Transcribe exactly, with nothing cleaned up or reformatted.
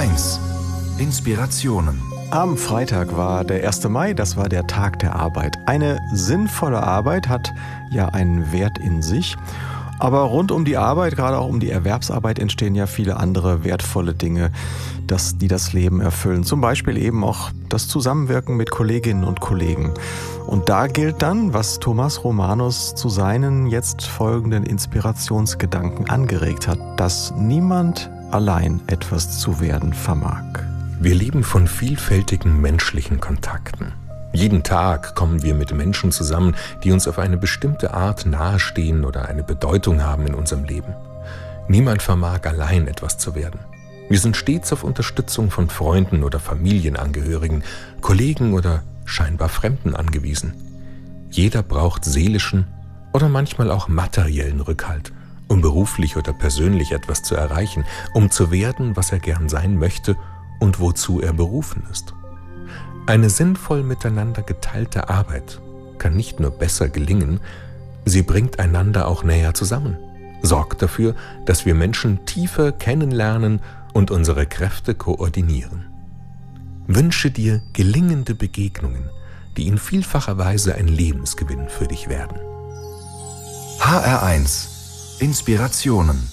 eins Inspirationen. Am Freitag war der erste Mai, das war der Tag der Arbeit. Eine sinnvolle Arbeit hat ja einen Wert in sich. Aber rund um die Arbeit, gerade auch um die Erwerbsarbeit, entstehen ja viele andere wertvolle Dinge, das, die das Leben erfüllen. Zum Beispiel eben auch das Zusammenwirken mit Kolleginnen und Kollegen. Und da gilt dann, was Thomas Romanus zu seinen jetzt folgenden Inspirationsgedanken angeregt hat, dass niemand allein etwas zu werden vermag. Wir leben von vielfältigen menschlichen Kontakten. Jeden Tag kommen wir mit Menschen zusammen, die uns auf eine bestimmte Art nahestehen oder eine Bedeutung haben in unserem Leben. Niemand vermag allein etwas zu werden. Wir sind stets auf Unterstützung von Freunden oder Familienangehörigen, Kollegen oder scheinbar Fremden angewiesen. Jeder braucht seelischen oder manchmal auch materiellen Rückhalt, um beruflich oder persönlich etwas zu erreichen, um zu werden, was er gern sein möchte und wozu er berufen ist. Eine sinnvoll miteinander geteilte Arbeit kann nicht nur besser gelingen, sie bringt einander auch näher zusammen, sorgt dafür, dass wir Menschen tiefer kennenlernen und unsere Kräfte koordinieren. Wünsche dir gelingende Begegnungen, die in vielfacher Weise ein Lebensgewinn für dich werden. H R eins Inspirationen.